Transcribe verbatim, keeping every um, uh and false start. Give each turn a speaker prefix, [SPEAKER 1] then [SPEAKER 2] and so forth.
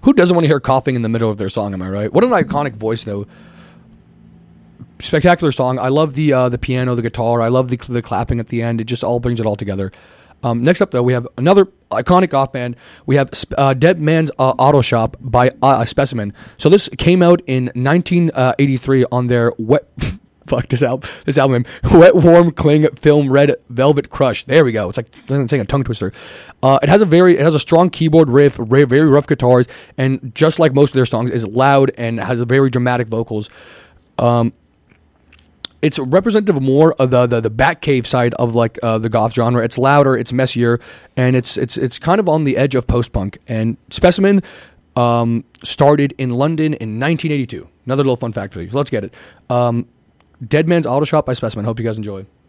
[SPEAKER 1] Who doesn't want to hear coughing in the middle of their song? Am I right? What an iconic voice, though. Spectacular song. I love the uh, the piano, the guitar. I love the the clapping at the end. It just all brings it all together. Um, next up, though, we have another iconic goth band. We have uh, Dead Man's uh, Auto Shop by uh, Specimen. So this came out in nineteen eighty-three on their wet. Fuck this album. This album, Wet Warm Cling Film Red Velvet Crush. There we go. It's like I'm saying a tongue twister. Uh, it has a very, it has a strong keyboard riff, very rough guitars, and just like most of their songs, is loud and has a very dramatic vocals. Um, It's representative more of the the, the Batcave side of like uh, the goth genre. It's louder, it's messier, and it's it's it's kind of on the edge of post punk. And Specimen um, started in London in nineteen eighty-two. Another little fun fact for you. So let's get it. Um, Dead Man's Auto Shop by Specimen. Hope you guys enjoy.